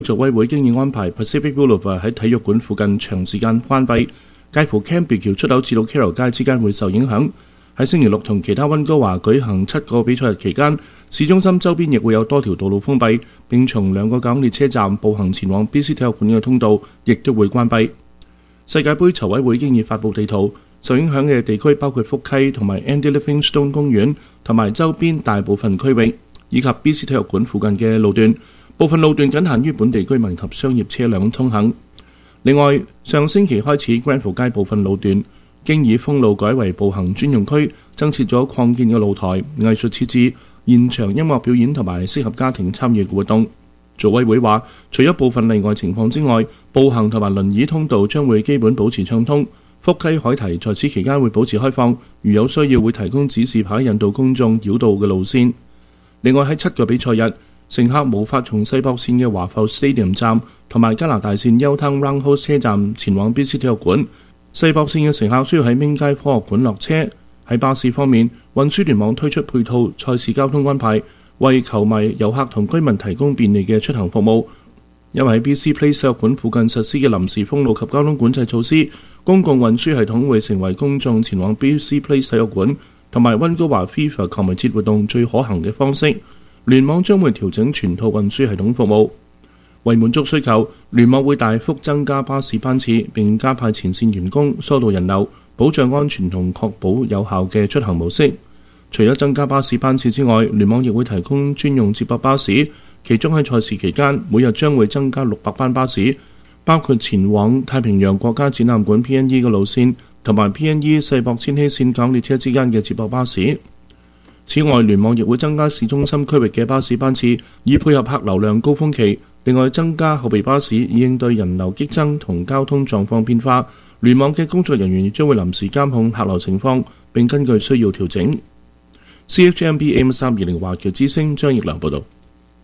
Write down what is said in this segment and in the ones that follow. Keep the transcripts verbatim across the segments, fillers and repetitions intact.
組委會經已安排 Pacific Boulevard 喺體育館附近長時間關閉，介乎 Cambridge 橋出口至到 Carroll 街之間會受影響。喺星期六同其他溫哥華舉行七個比賽日期間，市中心周邊亦會有多條道路封閉，並從兩個港列車站步行前往 B C 體育館嘅通道亦都會關閉。世界盃籌委會經已發布地圖，受影響嘅地區包括福溪同埋 Andy Livingstone 公園同埋周邊大部分區域，以及 B C 體育館附近嘅路段。部分路段僅限於本地居民及商業車輛通行。另外，上星期開始 Granville 街部分路段經以封路改為步行專用區，增設咗擴建嘅露台、藝術設置、現場音樂表演同埋適合家庭參與嘅活動。組委會話，除咗部分例外情況之外，步行同埋輪椅通道將會基本保持暢通。福溪海堤在此期間會保持開放，如有需要會提供指示牌引導公眾繞道嘅路線。另外喺七個比賽日，乘客無法從西北線嘅華埠 Stadium 站同埋加拿大線 Yaletown Roundhouse 車站前往 B C 體育館。西北線嘅乘客需要喺明街科學館落車。喺巴士方面，運輸聯網推出配套賽事交通安排，為球迷、遊客同居民提供便利嘅出行服務。因為喺 B C Place 體育館附近實施嘅臨時封路及交通管制措施，公共運輸系統會成為公眾前往 B C Place 體育館同埋溫哥華 FIFA 球迷節活動最可行嘅方式。聯網將會調整全套運輸系統服務，為滿足需求，聯網會大幅增加巴士班次，並加派前線員工疏導人流，保障安全同確保有效嘅出行模式。除咗增加巴士班次之外，聯網亦會提供專用接駁巴士，其中喺賽事期間每日將會增加六百班巴士，包括前往太平洋國家展覽館 P N E 嘅路線同埋 P N E 世博千禧線港列車之間嘅接駁巴士。此外，聯網亦會增加市中心區域嘅巴士班次，以配合客流量高峰期。另外，增加後備巴士，以應對人流激增同交通狀況變化。聯網嘅工作人員亦將會臨時監控客流情況，並根據需要調整。C H M B A M 三二零華僑之聲張奕良報導。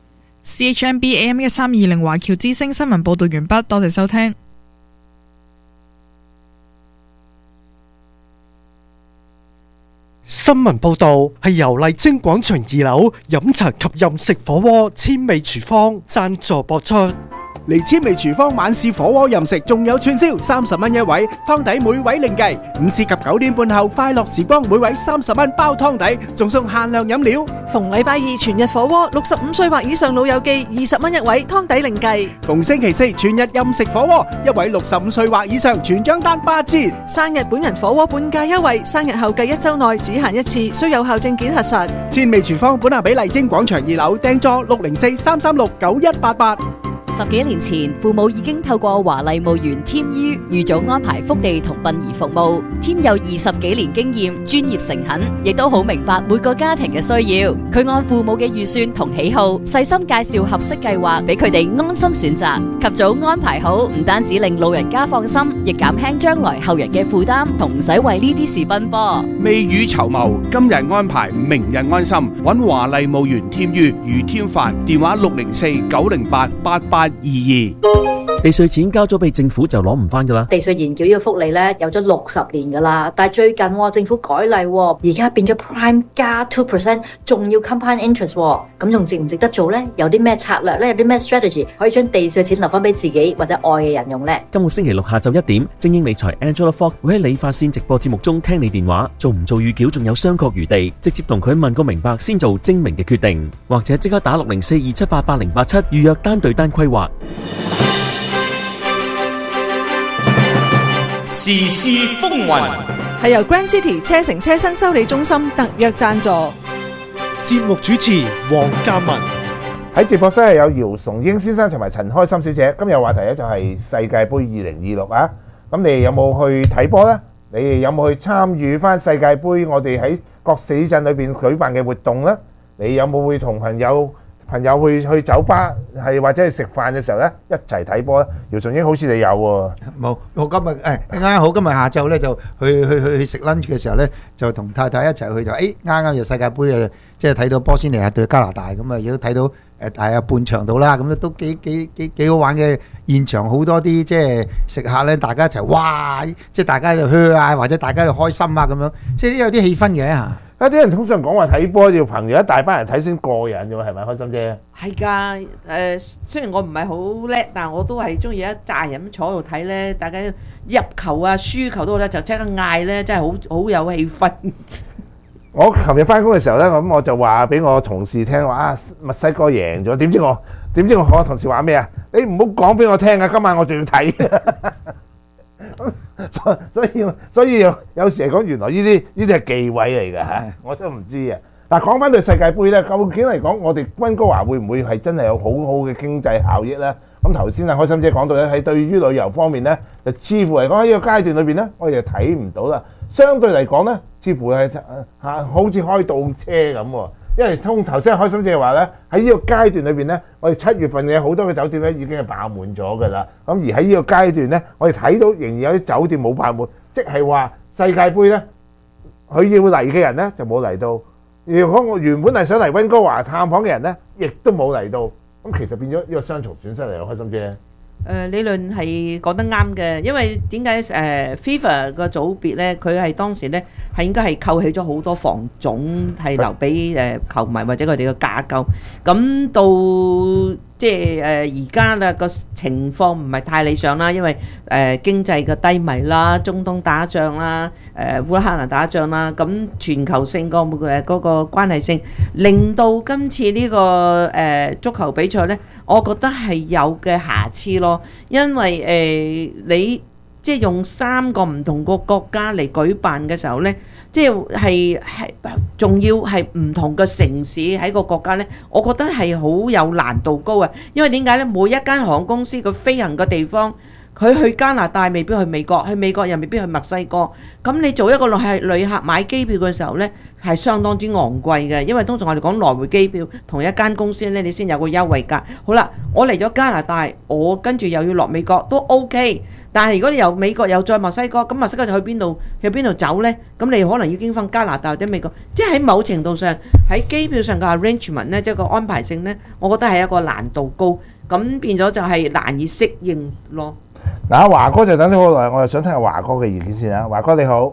C H M B A M 一三二零華僑之聲新聞報導完畢，多謝收聽。 新聞報導係由麗晶廣場二樓飲茶及飲食火鍋千味廚房贊助播出。 嚟千味廚房晚市火鍋飲食，仲有串燒三十蚊一位，湯底每位另計。午市及九點半後快樂時光，每位三十蚊包湯底，仲送限量飲料。 逢禮拜二全日火鍋，六十五歲或以上老友記二十蚊一位，湯底另計。 逢星期四全日任食火鍋，一位六十五歲或以上全張單八折。 生日本人火鍋半價優惠，生日後計一周內只限一次，需有效證件核實。 千味廚房本下比麗晶廣場二樓訂座六零四三三六九一八八。 十幾年前，父母已經透過華麗墓園添於預早安排福地同殯儀服務。添有二十幾年經驗，專業誠懇，亦都好明白每個家庭嘅需要。佢按父母嘅預算同喜好，細心介紹合適計劃俾佢哋安心選擇。及早安排好，唔單止令老人家放心，亦減輕將來後人嘅負擔，同唔使為呢啲事奔波。 未雨綢繆，今日安排，明日安心。揾華麗墓園添於余添凡，電話六零四九零八八八二二。 地稅錢交咗俾政府就攞唔翻噶啦。 地稅延繳呢個福利咧有咗六十年噶啦，但係最近、哦、政府改例、哦，而家變咗 Prime 加 two percent， 仲要 compound interest， 咁、哦、仲值唔值得做呢？有啲咩策略呢？有啲咩 strategy 可以將地稅錢留翻俾自己或者愛嘅人用呢？ 今個星期六下晝一點，精英理財 Angela Fogg 會喺理髮線直播節目中聽你電話，做唔做預繳仲有商榷餘地，直接同佢問個明白先做精明嘅決定，或者即刻打六零四二七八八零八七預約單對單規劃。 時事風雲係由 Grand City 車城車新修理中心特約贊助。 節目主持黃嘉文。 喺直播室係有姚崇英先生同埋陳開心小姐。今日話題咧就係世界盃二零二六啊！咁你哋有冇去睇波呢？你哋有冇去參與翻世界盃？我哋喺各市鎮裏邊舉辦嘅活動呢？你有冇會同朋友？朋友去去酒吧係或者去食飯嘅時候咧，一齊睇波咧。姚崇英好似你有喎。 冇，我今日誒啱啱好，今日下晝咧就去去去去食 lunch 嘅時候咧，就同太太一齊去就誒啱啱就世界盃啊，即係睇到波斯尼亞對加拿大咁啊，亦都睇到誒大約半場到啦，咁都幾幾幾幾好玩嘅現場，好多啲即係食客咧，大家一齊哇，即係大家喺度噓啊，或者大家喺度開心啊咁樣，即係有啲氣氛嘅嚇。 一啲人通常講話睇波要朋友一大班人睇先過癮嘅喎，係咪開心姐？ 係㗎，誒雖然我唔係好叻，但我都係中意一紮人坐喺度睇咧，大家入球啊、輸球都好咧，就即刻嗌咧，真係好好有氣氛。 我琴日翻工嘅時候咧，咁我就話俾我同事聽話啊，墨西哥贏咗，點知我點知我我同事話咩啊？你唔好講俾我聽啊！今晚我仲要睇。所所以所以有有時嚟講，原來呢啲呢啲係忌諱嚟㗎嚇，我真係唔知啊！嗱，講翻對世界盃咧，究竟嚟講，我哋溫哥華會唔會係真係有好好嘅經濟效益咧？咁頭先啊，開心姐講到咧，喺對於旅遊方面咧，就似乎嚟講喺呢個階段裏邊咧，我哋就睇唔到啦。相對嚟講咧，似乎係嚇好似開倒車咁喎。因為通頭先開心姐話咧，喺呢個階段裏邊咧，我哋七月份嘅好多嘅酒店咧已經係爆滿咗㗎啦。咁而喺呢個階段咧，我哋睇到仍然有啲酒店冇爆滿，即係話世界盃咧，佢要嚟嘅人咧就冇嚟到。如果我原本係想嚟溫哥華探訪嘅人咧，亦都冇嚟到。咁其實變咗呢個雙重損失嚟咯，開心姐。 誒理論係講得啱嘅，因為點解誒 FIFA 個組別咧，佢係當時咧係應該係扣起咗好多房總係留俾誒球迷或者佢哋嘅架構，咁到即係誒而家啦個情況唔係太理想啦，因為誒經濟嘅低迷啦，中東打仗啦，誒烏克蘭打仗啦，咁全球性個誒嗰個關係性，令到今次呢個誒足球比賽咧，我覺得係有嘅瑕疵咯，因為誒你即係用三個唔同個國家嚟舉辦嘅時候咧。即係係仲要係唔同嘅城市喺個國家呢，我覺得係好有難度高啊！因為點解呢？每一間航空公司佢飛行嘅地方，佢去加拿大未必去美國，去美國又未必去墨西哥。咁你做一個係旅客買機票嘅時候呢，係相當之昂貴嘅，因為通常我哋講來回機票，同一間公司呢，你先有個優惠價。好啦，我嚟咗加拿大，我跟住又要落美國都 OK。但係如果你由美國又再墨西哥，咁墨西哥就去邊度？去邊度走呢？咁你可能要經翻加拿大或者美國，即係喺某程度上喺機票上嘅 arrangement 呢，即係個安排性呢，我覺得係一個難度高，咁變咗就係難以適應咯。 嗱，華哥就等咗好耐，我就想聽下華哥嘅意見先啊。華哥你好，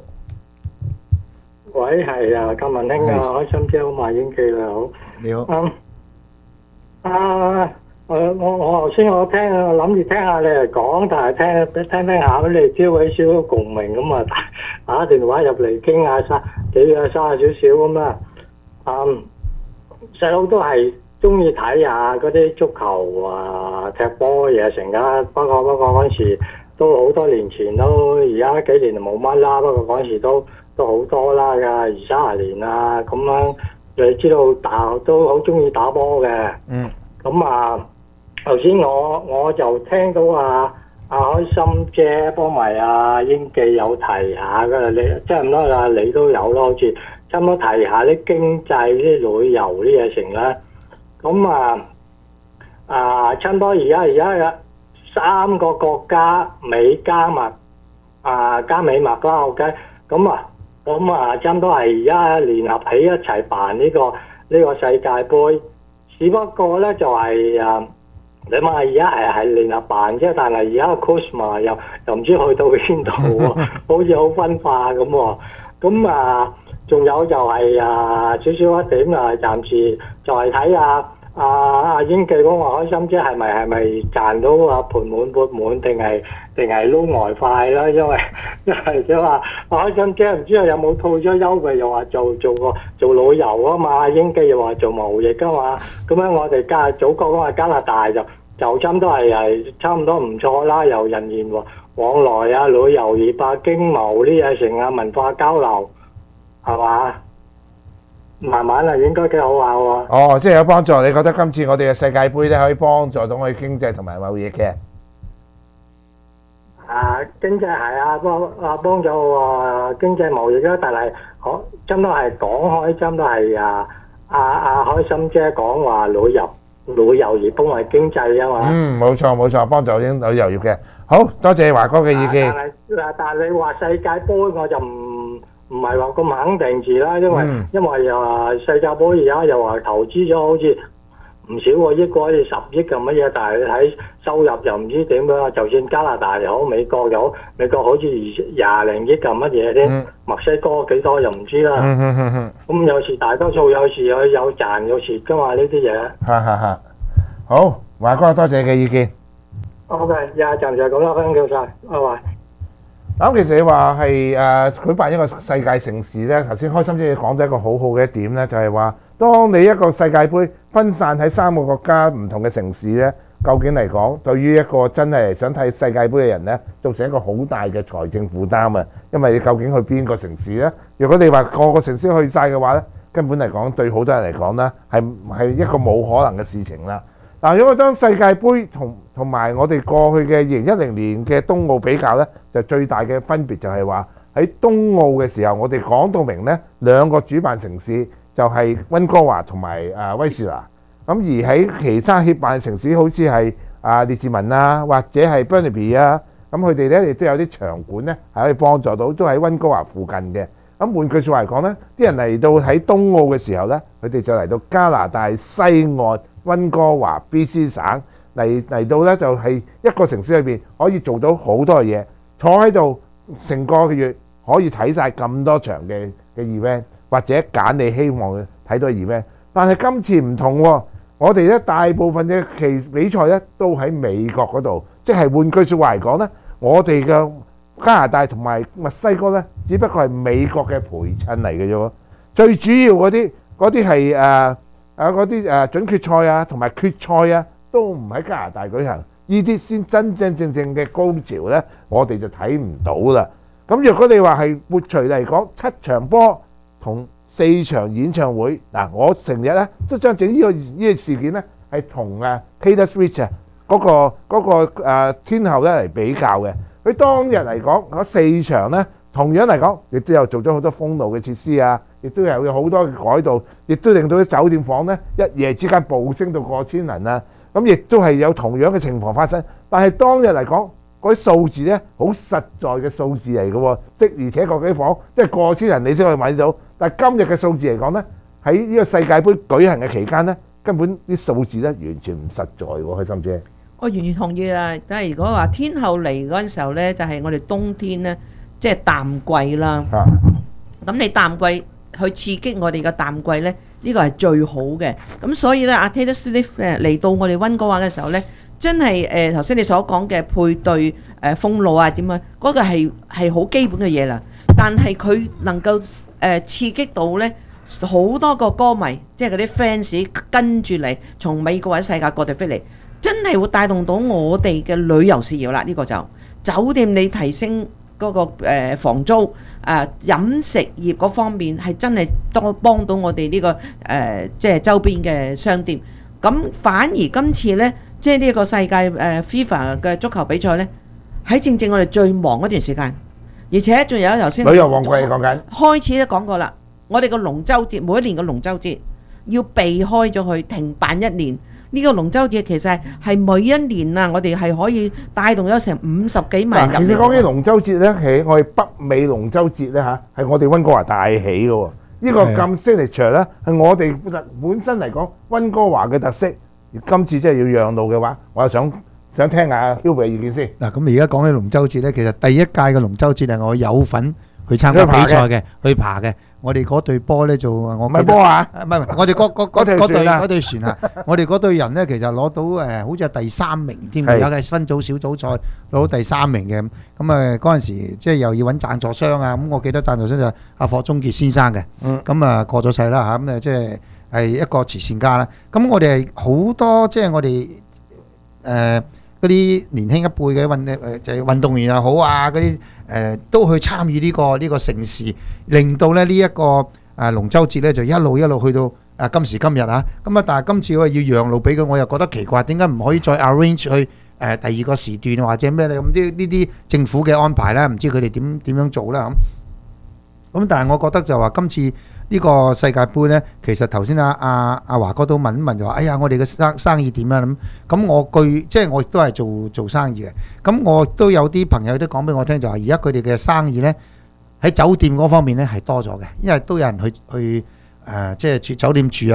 喂，係啊，咁文興啊，開心姐好，馬英記你好， 你好。 嗯，啊。我我我頭先我聽我諗住聽下你嚟講，但係聽聽聽下俾你招起少少共鳴咁啊，打打電話入嚟傾下沙幾啊沙少少咁啊。嗯，細佬都係中意睇下嗰啲足球啊、踢波嘢成噶。不過不過嗰陣時都好多年前都，而家幾年就冇乜啦。不過嗰陣時都都好多啦㗎，二三十年啊咁樣。你知道打都好中意打波嘅。嗯。咁啊〜頭先我我就聽到啊阿開心姐幫埋阿英記有提下㗎，你即係唔多啦，你都有咯，好似差唔多提下啲經濟、啲旅遊啲嘢成啦。咁啊啊，差唔多而家而家有三個國家美加墨啊加美墨啦 ，OK。咁啊咁啊，差唔多係而家聯合起一齊辦呢個呢個世界盃，只不過咧就係啊。你話而家係係聯合辦啫，但係而家個 Cosma 又又唔知去到邊度喎，好似好分化咁喎。咁啊，仲有就係啊少少一點啊，暫時就係睇下阿阿英記講話開心姐係咪係咪賺到啊盤滿缽滿，定係定係撈外快啦？因為因為即係話阿開心姐唔知有冇套咗優惠，又話做做個做旅遊啊嘛，英記又話做貿易噶嘛。咁樣我哋加祖國嗰個加拿大就就差唔多係係差唔多唔錯啦，又人員往來啊、旅遊業啊、經貿呢嘢成啊、文化交流係嘛？慢慢啊，應該幾好下喎。 哦，即係有幫助。你覺得今次我哋嘅世界盃咧可以幫助到我哋經濟同埋貿易嘅？ 啊，經濟係啊，幫啊幫助啊經濟貿易啦，但係可真都係講開，真都係啊啊啊開心姐講話旅遊旅遊業幫埋經濟啊嘛。嗯， 冇錯冇錯，幫助啲旅遊業嘅。好多謝華哥嘅意見。 但係嗱，但係你話世界盃我就唔。唔係話咁肯定住啦，因為、嗯、因為又世界盃而家又話投資咗好似唔少喎，億個好似十億咁乜嘢，但係你睇收入又唔知點樣，就算加拿大又好，美國又好，美國好似廿零億咁乜嘢添，墨西哥幾多又唔知啦。 嗯嗯嗯嗯。 咁有時大多數有時有有賺有蝕噶嘛呢啲嘢。 哈哈哈。好，華哥多謝你嘅意見。 OK，廿陣就係咁啦，分享晒，拜拜。 咁其實你話係誒舉辦一個世界城市咧，頭先開心姐講咗一個好好嘅一點咧，就係話，當你一個世界盃分散喺三個國家唔同嘅城市咧，究竟嚟講，對於一個真係想睇世界盃嘅人咧，造成一個好大嘅財政負擔啊！因為你究竟去邊個城市咧？如果你話個個城市去晒嘅話咧，根本嚟講對好多人嚟講咧，係係一個冇可能嘅事情啦。嗱，如果將世界盃同同埋我哋過去嘅二零一零年嘅冬奧比較咧，就最大嘅分別就係話喺冬奧嘅時候，我哋講到明咧，兩個主辦城市就係溫哥華同埋啊威士拿。咁而喺其他協辦城市，好似係啊列治文啊，或者係 Burnaby 啊，咁佢哋咧亦都有啲場館咧係可以幫助到，都喺溫哥華附近嘅。咁換句説話嚟講咧，啲人嚟到喺冬奧嘅時候咧，佢哋就嚟到加拿大西岸溫哥華 B C 省嚟嚟到咧，就係一個城市裏邊可以做到好多嘢，坐喺度成個月可以睇晒咁多場嘅嘅 event， 或者揀你希望睇到嘅 event。但係今次唔同喎，我哋咧大部分嘅期比賽咧都喺美國嗰度，即係換句説話嚟講咧，我哋嘅加拿大同埋墨西哥咧，只不過係美國嘅陪襯嚟嘅啫喎。最主要嗰啲嗰啲係誒誒嗰啲誒準決賽啊，同埋決賽啊，都唔喺加拿大舉行。呢啲先真真正正嘅高潮咧，我哋就睇唔到啦。咁若果你話係活除嚟講，七場波同四場演唱會，嗱，我成日咧都將整呢個呢個事件咧係同誒 Taylor Swift 啊嗰個嗰個誒天后咧嚟比較嘅。佢當日嚟講嗰四場咧，同樣嚟講，亦都有做咗好多封路嘅設施啊，亦都有好多嘅改動，亦都令到啲酒店房咧一夜之間暴升到過千人啊！咁亦都係有同樣嘅情況發生。但係當日嚟講，嗰啲數字咧好實在嘅數字嚟嘅喎，即而且確啲房即係過千人你先可以買到。但係今日嘅數字嚟講咧，喺呢個世界盃舉行嘅期間咧，根本啲數字咧完全唔實在喎，開心姐。 我完全同意啊！但係如果話天后嚟嗰陣時候咧，就係我哋冬天咧，即係淡季啦。咁你淡季去刺激我哋嘅淡季咧，呢個係最好嘅。咁所以咧，阿 Taylor Swift 誒嚟到我哋溫哥華嘅時候咧，真係誒頭先你所講嘅配對誒封路啊點樣，嗰個係係好基本嘅嘢啦。但係佢能夠誒刺激到咧好多個歌迷，即係嗰啲 fans 跟住嚟，從美國或者世界各地飛嚟。真係會帶動到我哋嘅旅遊事業啦！呢、這個就酒店你提升嗰、那個、呃、房租，誒、呃、飲食業嗰方面係真係多幫到我哋呢、這個誒、呃、即係周邊嘅商店。咁反而今次呢，即係呢個世界誒、呃、FIFA 嘅足球比賽呢，喺正正我哋最忙嗰段時間，而且仲有頭先旅遊旺季講緊開始都講過啦。我哋個龍舟節每一年嘅龍舟節要避開咗佢停辦一年。呢個龍舟節其實係每一年啊，我哋係可以帶動咗成五十幾萬人。 其實講起龍舟節咧，係我哋北美龍舟節咧嚇，係我哋溫哥華帶起嘅喎。呢個咁 signature 咧，係我哋本身嚟講溫哥華嘅特色。而今次真係要讓路嘅話，我又想想聽下 Hubert 嘅意見先。 嗱，咁而家講起龍舟節咧，其實第一屆嘅龍舟節係我有份去參加比賽嘅，去爬嘅。我哋嗰隊波咧就我唔係波啊，唔係唔係，我哋嗰嗰嗰嗰隊嗰隊船啊，我哋嗰隊人咧其實攞到誒，好似係第三名添，有嘅分組小組賽攞到第三名嘅。咁啊嗰陣時即係又要揾贊助商啊，咁我記得贊助商就係阿霍宗傑先生嘅。咁啊過咗世啦嚇，咁啊即係係一個慈善家啦。咁我哋係好多即係我哋誒嗰啲年輕一輩嘅運誒就係運動員又好啊，嗰啲誒都去參與呢個呢個盛事，令到咧呢一個誒龍舟節咧就一路一路去到誒今時今日啊。咁啊，但係今次我要讓路俾佢，我又覺得奇怪，點解唔可以再 arrange 去誒第二個時段或者咩咧？咁啲呢啲政府嘅安排咧，唔知佢哋點點樣做啦咁。咁但係我覺得就話今次呢個世界盃咧，其實頭先阿阿阿華哥都問一問就話，哎呀，我哋嘅生生意點啊咁？咁我據即係我亦都係做做生意嘅，咁我都有啲朋友都講俾我聽，就話而家佢哋嘅生意咧喺酒店嗰方面咧係多咗嘅，因為都有人去去誒即係住酒店住啊咁。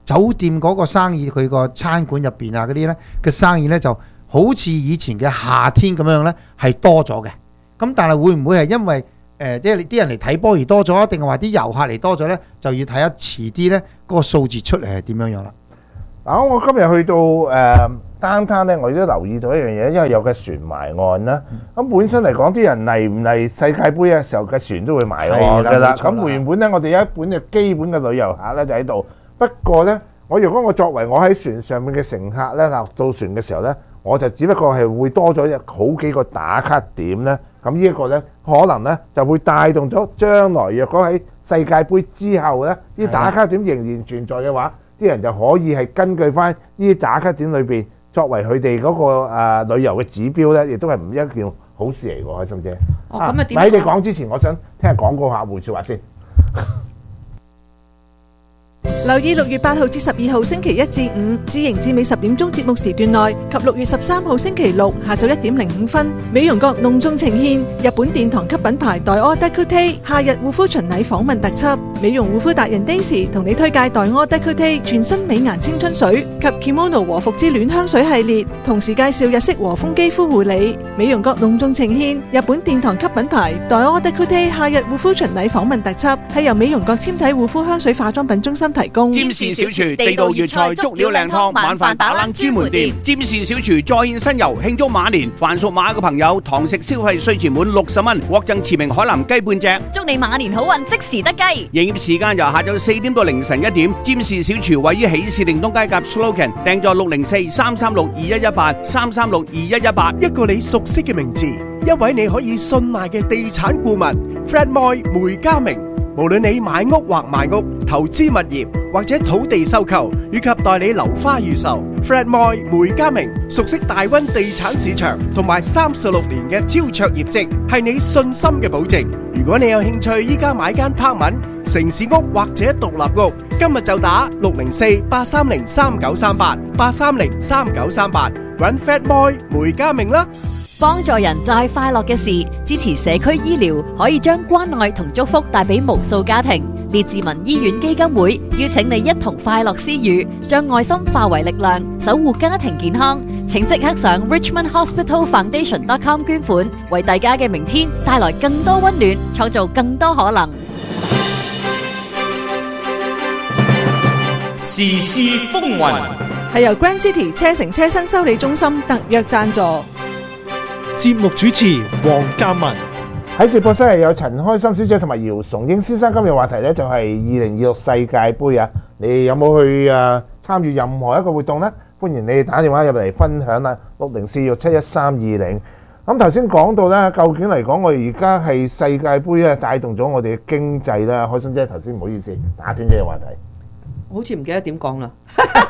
酒店嗰個生意，佢個餐館入邊啊嗰啲呢嘅生意呢，就好似以前嘅夏天咁樣呢，係多咗嘅。咁但係會唔會係因為誒即係啲人嚟睇波而多咗，定係話啲遊客嚟多咗呢？就要睇下遲啲呢嗰個數字出嚟係點樣樣啦。 嗱，我今日去到誒downtown咧，我亦都留意到一樣嘢，因為有個船埋岸啦。咁本身嚟講，啲人嚟唔嚟世界盃嘅時候嘅船都會埋岸㗎啦。咁原本咧，我哋有一本嘅基本嘅旅遊客咧就喺度。不過咧，我如果我作為我喺船上面嘅乘客咧，嗱到船嘅時候咧，我就只不過係會多咗好幾個打卡點咧。咁呢一個咧，可能咧就會帶動咗將來若果喺世界盃之後咧，啲打卡點仍然存在嘅話，啲人就可以係根據翻呢啲打卡點裏邊作為佢哋嗰個誒、呃、旅遊嘅指標咧，亦都係唔一件好事嚟喎，開心姐。 哦，咁啊點？ 喺你講之前，我想聽下廣告客戶説話先。 留意六月八號至十二號星期一至五，知營至尾十點鐘節目時段內，及六月十三號星期六下晝一點零五分，美容閣隆重呈現日本殿堂級品牌黛柯德 Cote 夏日護膚巡禮訪問特輯。美容護膚達人 Daisy 同你推介黛柯德 Cote 全新美顏青春水及 Kimono 和服之戀香水系列，同時介紹日式和風肌膚護理。美容閣隆重呈現日本殿堂級品牌黛柯德 Cote 夏日護膚巡禮訪問特輯，係由美容閣纖體護膚香水化妝品中心提供。 占士小廚地道粵菜足料靚湯，晚飯打冷專門店。占士小廚再現新遊，慶祝馬年，凡屬馬嘅朋友，堂食消費稅前滿六十蚊，獲贈馳名海南雞半隻。 祝你馬年好運，即時得雞。 營業時間由下晝四點到凌晨一點。占士小廚位於喜事定東街夾 Slogan， 訂座六零四三三六二一一八三三六二一一八。 一個你熟悉嘅名字，一位你可以信賴嘅地產顧問 Fred Moy 梅家明。無論你買屋或賣屋、投資物業或者土地收購，以及代理樓花預售 ，Fred Moy 梅家明熟悉大灣地產市場同埋三十六年嘅超卓業績，係你信心嘅保證。如果你有興趣依家買間 apartment、城市屋或者獨立屋，今日就打六零四八三零三九三八八三零三九三八，揾 Fred Moy 梅家明啦。 幫助人就係快樂嘅事，支持社區醫療，可以將關愛同祝福帶俾無數家庭。列治文醫院基金會邀請你一同快樂施予，將愛心化為力量，守護家庭健康。請即刻上 richmond hospital foundation dot com 捐款，為大家嘅明天帶來更多溫暖，創造更多可能。 時事風雲係由 Grand City 車城車新修理中心特約贊助。 節目主持黃嘉文。 喺直播室係有陳開心小姐同埋姚崇英先生。今日話題咧就係二零二六世界盃啊！你有冇去誒參與任何一個活動呢？歡迎你打電話入嚟分享啦，六零四六七一三二零。咁頭先講到咧，究竟嚟講，我哋而家係世界盃咧帶動咗我哋嘅經濟啦。開心姐頭先唔好意思打斷咗個話題， 好似唔記得點講啦。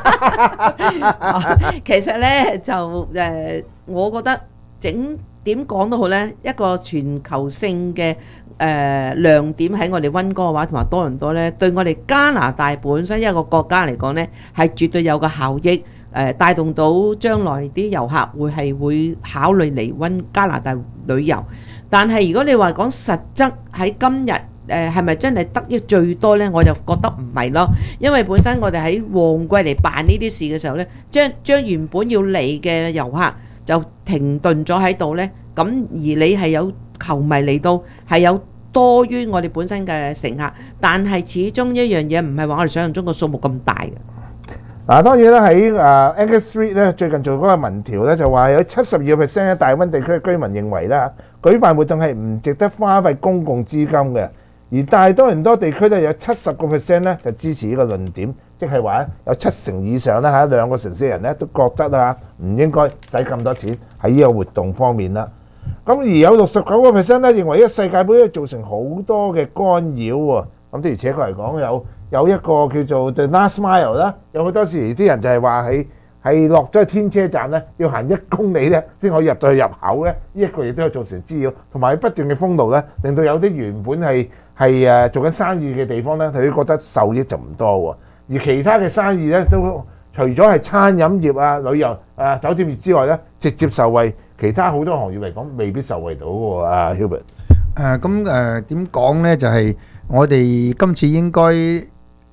其實咧就誒，我覺得。整點講都好呢，一個全球性嘅誒、呃、亮點喺我哋溫哥華同埋多倫多呢，對我哋加拿大本身一個國家嚟講呢，係絕對有個效益，誒、呃、帶動到將來啲遊客會係會考慮嚟溫加拿大旅遊。但係如果你話講實質喺今日誒係咪真係得益最多呢？我就覺得唔係咯，因為本身我哋喺旺季嚟辦呢啲事嘅時候呢，將將原本要嚟嘅遊客就停頓咗喺度呢，咁而你係有球迷嚟到，係有多於我哋本身嘅乘客，但係始終一樣嘢唔係話我哋想象中個數目咁大嘅。 嗱，當然啦，喺誒 Angus Street 咧，最近做嗰個民調咧，就話有七十二個 percent 嘅大溫地區嘅居民認為咧，舉辦活動係唔值得花費公共資金嘅，而大多倫多地區咧有七十個 percent 咧就支持呢個論點。即係話有七成以上咧嚇兩個城市人咧都覺得啊唔應該使咁多錢喺呢個活動方面啦。咁而有六十九個 percent 咧認為呢個世界盃咧造成好多嘅干擾喎。咁的而且確嚟講有有一個叫做 The Last Mile 啦，有好多時啲人就係話喺係落咗去天車站咧要行一公里咧先可以入到去入口咧，呢一個亦都有造成滋擾，同埋不斷嘅封路咧，令到有啲原本係係誒做緊生意嘅地方咧，佢都覺得受益就唔多喎。而其他嘅生意咧，都除咗係餐飲業啊、旅遊啊、酒店業之外咧，直接受惠。其他好多行業嚟講，未必受惠到喎。啊 Hubert， 誒咁誒點講咧？就係我哋今次應該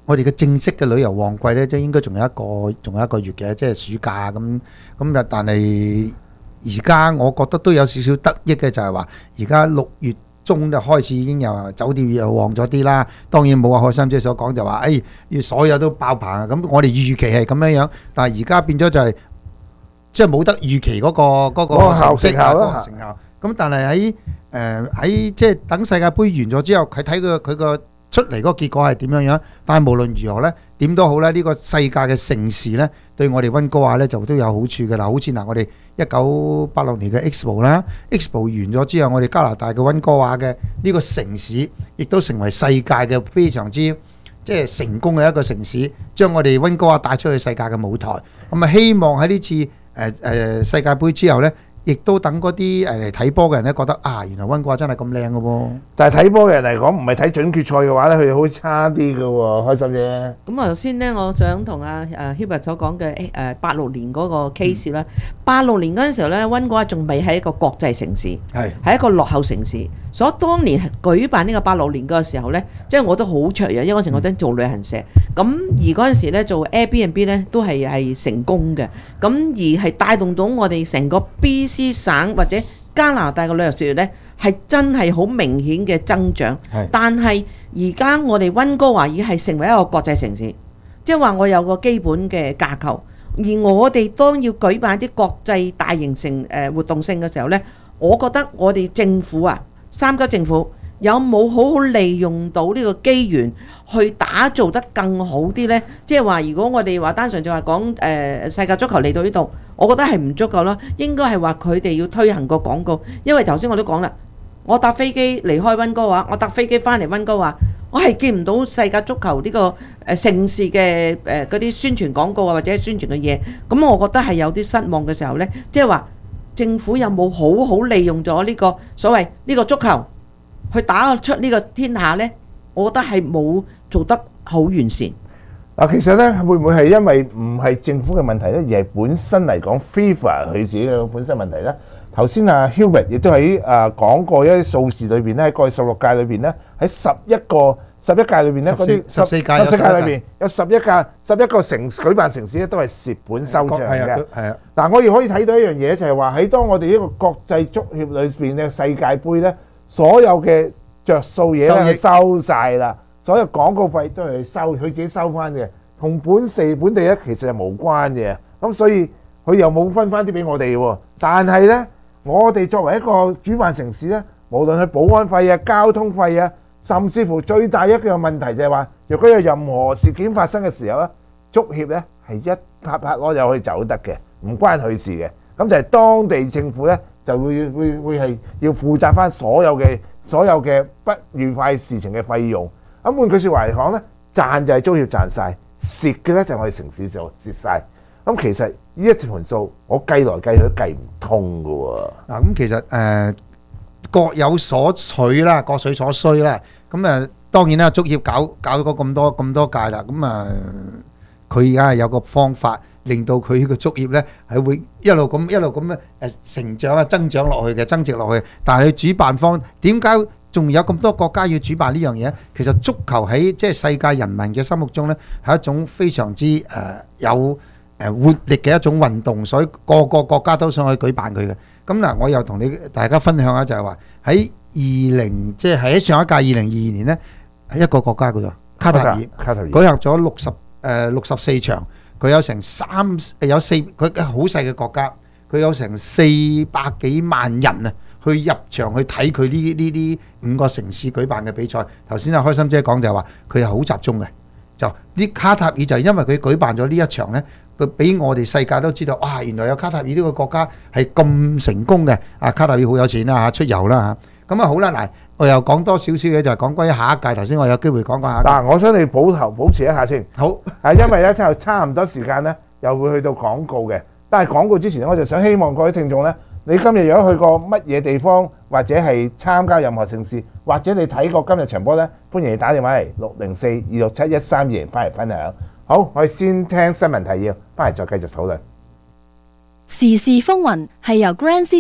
我哋嘅正式嘅旅遊旺季咧，即係應該仲有一個仲有一個月嘅，即係暑假咁咁啊。但係而家我覺得都有少少得益嘅，就係話而家六月中就開始已經有酒店又旺咗啲啦。當然冇阿海生姐所講就話，誒要所有都爆棚啊！咁我哋預期係咁樣樣，但係而家變咗就係即係冇得預期嗰個嗰個成績啊，嗰個成效。咁但係喺誒喺即係等世界盃完咗之後，佢睇佢佢個出嚟嗰個結果係點樣樣。但係無論如何咧，點都好咧，呢個世界嘅盛事咧，對我哋溫哥華咧就都有好處嘅啦。好似嗱，我哋一九八六年嘅 Expo 啦 ，Expo 完咗之後，我哋加拿大嘅溫哥華嘅呢個城市，亦都成為世界嘅非常之即係成功嘅一個城市，將我哋溫哥華帶出去世界嘅舞台。咁啊，希望喺呢次誒誒世界盃之後咧，亦都等嗰啲誒嚟睇波嘅人咧覺得啊，原來溫哥華真係咁靚嘅喎。 但係睇波嘅人嚟講，唔係睇準決賽嘅話咧，佢哋好差啲嘅喎，開心啫。 咁啊，頭先咧，我想同阿誒 Hubert 所講嘅誒八六年嗰個 case 啦，八六年嗰陣時候咧，溫哥華仲未係一個國際城市，係係一個落後城市。所以當年舉辦呢個八六年嘅時候咧，即係我都好雀躍，因為嗰時我都做旅行社，咁而嗰陣時咧做 Airbnb 咧都係係成功嘅，咁而係帶動到我哋成個 B C 省或者加拿大嘅旅遊事業咧係真係好明顯嘅增長。但係而家我哋溫哥華已經係成為一個國際城市，即係話我有個基本嘅架構，而我哋當要舉辦啲國際大型成誒活動性嘅時候咧，我覺得我哋政府啊，三級政府有冇好好利用到呢個機緣去打造得更好啲呢？即係話如果我哋話單純就話講誒世界足球嚟到呢度，我覺得係唔足夠啦。應該係話佢哋要推行個廣告，因為頭先我都講啦，我搭飛機離開溫哥華，我搭飛機翻嚟溫哥華，我係見唔到世界足球呢個誒盛事嘅誒嗰啲宣傳廣告啊，或者宣傳嘅嘢，咁我覺得係有啲失望嘅時候呢，即係話政府有冇好好利用咗呢個所謂呢個足球去打出呢個天下呢？我覺得係冇做得好完善。 嗱，其實咧會唔會係因為唔係政府嘅問題咧，而係本身嚟講 FIFA 佢自己嘅本身問題咧？頭先阿 Hubert 亦都喺誒講過一啲數字裏邊咧，喺過去十六屆裏邊咧，喺十一個十一屆裏邊咧，嗰啲十四屆十四屆裏邊有十一屆十一個城舉辦城市咧，都係蝕本收場嘅。 係啊， 嗱，我亦可以睇到一樣嘢，就係話喺當我哋呢個國際足協裏邊嘅世界盃咧，所有嘅着數嘢咧收晒啦，所有廣告費都係收，佢自己收翻嘅，同本地本地咧其實係無關嘅。咁所以佢又冇分翻啲俾我哋喎。但係咧，我哋作為一個主辦城市咧，無論係保安費啊、交通費啊，甚至乎最大一個問題就係話，若果有任何事件發生嘅時候咧，足協咧係一拍拍攞就可以走得嘅，唔關佢事嘅。咁就係當地政府咧就會會會係要負責翻所有嘅所有嘅不愉快事情嘅費用。咁換句説話嚟講咧，賺就係足協賺晒，蝕嘅咧就係我哋城市就蝕晒。咁其實呢一盤數我計來計去都計唔通㗎喎。 嗱，咁其實誒各有所取啦，各取所需啦。咁誒當然啦，足協搞搞咗咁多咁多屆啦，咁啊佢而家係有個方法令到佢個足協咧係會一路咁一路咁樣誒成長啊增長落去嘅，增值落去。但係佢主辦方點解仲有咁多國家要主辦呢樣嘢？其實足球喺即係世界人民嘅心目中咧係一種非常之誒有誒活力嘅一種運動，所以個個國家都想去舉辦佢嘅。咁嗱，我又同你大家分享下就係話喺二零即係喺上一屆二零二二年咧，喺一個國家嗰度卡塔爾卡塔爾舉行咗六十誒六十四場，佢有成三誒有四佢好細嘅國家，佢有成四百幾萬人啊去入場去睇佢呢呢啲五個城市舉辦嘅比賽。頭先阿開心姐講就係話佢係好集中嘅，就啲卡塔爾就係因為佢舉辦咗呢一場咧。佢俾我哋世界都知道，哇！原來有卡塔爾呢個國家係咁成功嘅。啊，卡塔爾好有錢啦嚇，出遊啦嚇。咁啊好啦，嗱，我又講多少少嘢，就係講關於下一屆。頭先我有機會講講下。 嗱，我想你保頭保持一下先。好，係因為咧，之後差唔多時間咧，又會去到廣告嘅。但係廣告之前咧，我就想希望各位聽眾咧，你今日有去過乜嘢地方，或者係參加任何盛事，或者你睇過今日場波咧，歡迎你打電話嚟六零四二六七一三二零翻嚟分享。好，我哋先聽新聞提要，翻嚟再繼續討論。 時事風雲係由 Grand City 車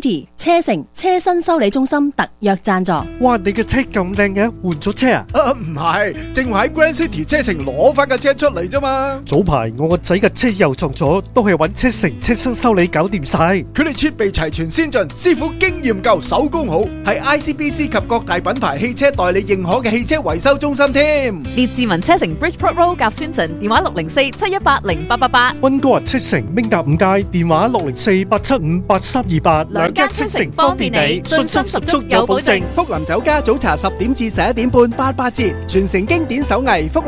車城車身修理中心特約贊助。 哇！你嘅車咁靚嘅，換咗車啊？ 啊，唔係，正話喺 Grand City 車城攞翻架車出嚟啫嘛。 早排我個仔嘅車又撞咗，都係揾車城車身修理搞掂晒。 佢哋設備齊全先進，師傅經驗夠，手工好，係 I C B C 及各大品牌汽車代理認可嘅汽車維修中心添。 列治文車城 Bridgeport Road 夾 Simpson， 電話六零四七一八零八八八。 溫哥華車城明達五街，電話六零四八七五八三二八。 兩間車城方便你，信心十足有保證。 福林酒家早茶十點至十一點半八八折，傳承經典手藝。福